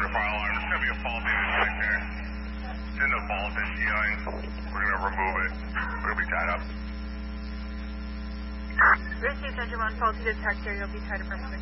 your fire alarm. There's going to be a faulty detector. It's in the vault at ceiling. We're going to remove it. We're going to be tied up. Received engine 1, faulty detector. You'll be tied up.